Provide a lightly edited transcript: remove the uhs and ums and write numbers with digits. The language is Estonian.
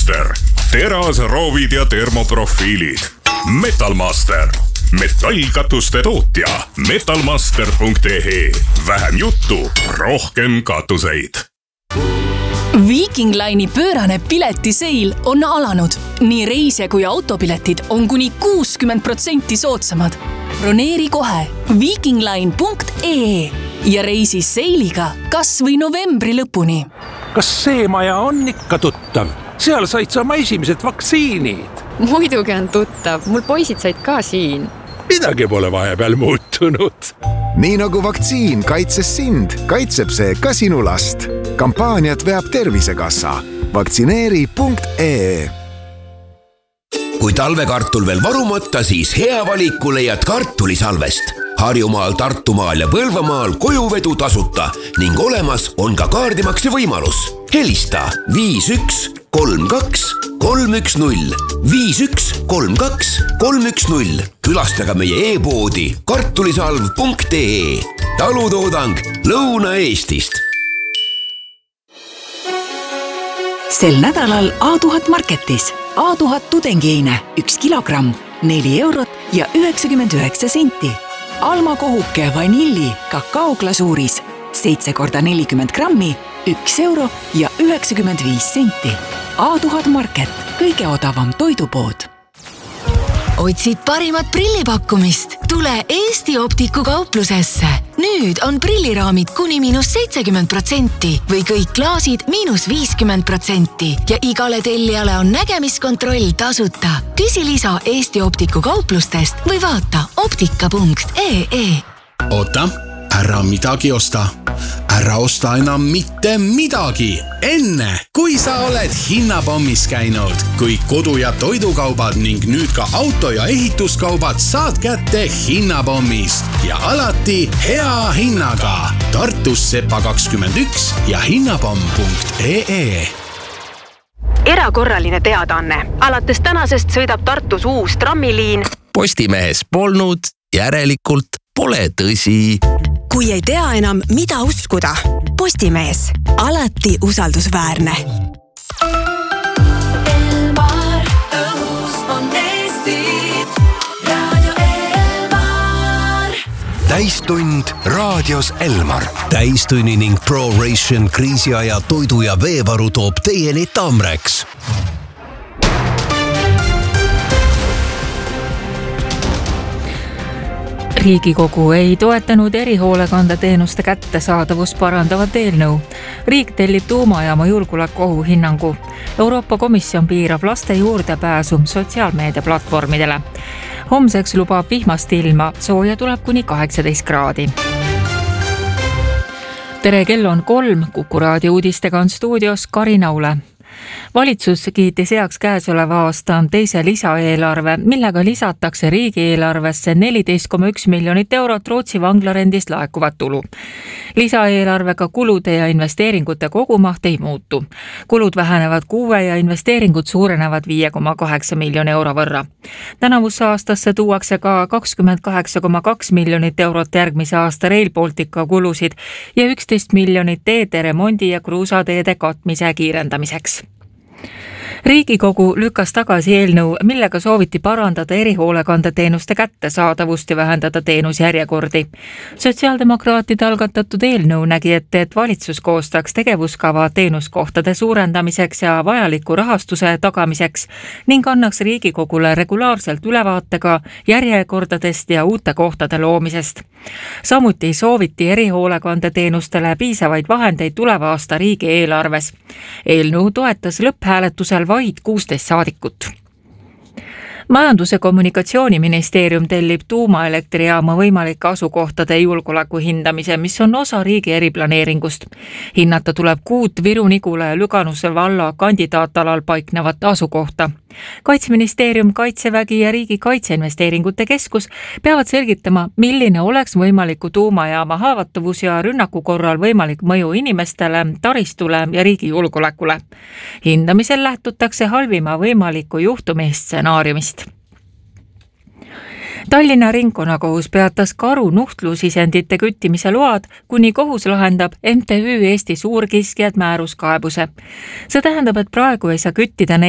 Metalmaster, terasroovid ja termoprofiilid. Metalmaster, metallkatuste tootja. Metalmaster.ee. Vähem juttu, rohkem katuseid. Viking Line'i pöörane piletiseil on alanud. Nii reisija kui autopiletid on kuni 60% soodsamad. Broneeri kohe vikingline.ee ja reisi seiliga kas või novembri lõpuni. Kas see maja on ikka tuttav? Seal said sa oma esimesed vaktsiinid. Muidugi on tuttav, mul poisid said ka siin. Midagi pole vahepeal muutunud. Nii nagu vaktsiin kaitses sind, kaitseb see ka sinu last. Kampaaniat veab Tervisekassa. Vaktsineeri.ee. Kui talvekartul veel varumata, siis hea valiku leiad kartulisalvest. Harjumaal, Tartumaal ja Põlvamaal kojuvedu tasuta ning olemas on ka kaardimakse võimalus. Helista 5132 310 5132 310. Külastage meie e-poodi kartulisalv.ee. Talutoodang Lõuna-Eestist. Sel nädalal A1000 Marketis. A1000 tudengieine 1 kilogramm, 4 eurot ja 99 senti. Alma kohuke vanilli kakaoglasuuris 7 × 40 grammi, 1 euro ja 95 senti. A1000 Market, kõige odavam toidupood. Otsid parimat prillipakkumist? Tule Eesti Optiku kauplusesse. Nüüd on prilliraamid kuni -70% või kõik klaasid -50% ja igale tellijale on nägemiskontroll tasuta. Küsi lisa Eesti Optiku kauplustest või vaata optika.ee. Oota, ära midagi osta. Ära osta enam mitte midagi. Enne, kui sa oled hinnapommis käinud. Kõik kodu- ja toidukaubad ning nüüd ka auto- ja ehituskaubad saad kätte hinnapommist. Ja alati hea hinnaga. Tartus Sepa 21 ja hinnapomm.ee. Erakorraline teadaanne. Alates tänasest sõidab Tartus uus trammiliin. Postimehes polnud, järelikult pole tõsi. Kui ei tea enam, mida uskuda. Postimees. Alati usaldusväärne. Elmar, õhus on Eestit. Radio Elmar. Täistund raadios Elmar. Täistunni ning ProRation kriisiaja toidu- ja veevaru toob teieni Tamreks. Riigikogu ei toetanud erihoolekandeteenuste kättesaadavust parandavat eelnõu. Riik tellib tuumajaama julgeolekuohu hinnangu. Euroopa Komisjon piirab laste juurdepääsu sotsiaalmeediaplatvormidele. Homseks lubab vihmast ilma, sooja tuleb kuni 18 kraadi. Tere, kell on 3, Kuku raadio uudistega on stuudios Karin Aule. Valitsus kiitis heaks käesoleva aasta teise lisaeelarve, millega lisatakse riigieelarvesse 14,1 miljonit eurot Rootsi vanglarendist laekuvat tulu. Lisaeelarvega kulude ja investeeringute kogumaht ei muutu. Kulud vähenevad 6 ja investeeringud suurenevad 5,8 miljoni euro võrra. Tänavusse aastasse tuuakse ka 28,2 miljonit eurot järgmise aasta Rail Baltica kulusid ja 11 miljonit teede remondi ja kruusateede katmise kiirendamiseks. Riigikogu lükkas tagasi eelnõu, millega sooviti parandada erihoolekandeteenuste kättesaadavust ja vähendada teenusjärjekordi. Sotsiaaldemokraatide algatatud eelnõu nägi ette, et valitsus koostaks tegevuskava teenuskohtade suurendamiseks ja vajaliku rahastuse tagamiseks ning annaks Riigikogule regulaarselt ülevaatega järjekordadest ja uute kohtade loomisest. Samuti sooviti erihoolekandeteenustele piisavaid vahendeid tuleva aasta riigieelarves. Eelnõu toetas lõpphääletusel vaid 16 saadikut. Majandus- ja Kommunikatsiooniministeerium tellib tuumaelektrijaama võimalike asukohtade julgeoleku hindamise, mis on osa riigi eriplaneeringust. Hinnata tuleb 6 Viru-Nigula ja Lüganuse valla kandidaatalal paiknevat asukohta. Kaitseministeerium, Kaitsevägi ja Riigi Kaitseinvesteeringute Keskus peavad selgitama, milline oleks võimaliku tuumajaama haavatavus ja rünnaku korral võimalik mõju inimestele, taristule ja riigi julgeolekule. Hindamisel lähtutakse halvima võimaliku juhtumi stsenaariumist. Tallinna ringkonnakohus peatas karu nuhtlusisendite küttimise load, kuni kohus lahendab MTÜ Eesti Suurkiskjad määruskaebuse. See tähendab, et praegu ei saa küttida